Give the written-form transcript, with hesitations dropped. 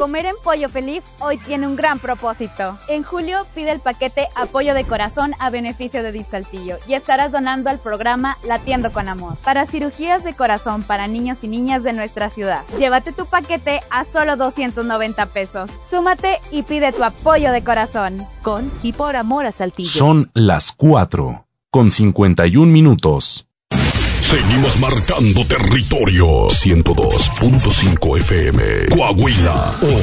Comer en Pollo Feliz hoy tiene un gran propósito. En julio pide el paquete Apoyo de Corazón a beneficio de DIF Saltillo y estarás donando al programa Latiendo con Amor para cirugías de corazón para niños y niñas de nuestra ciudad. Llévate tu paquete a solo 290 pesos. Súmate y pide tu apoyo de corazón. Con y por amor a Saltillo. Son las 4:51. Seguimos marcando territorio. 102.5 FM. Coahuila.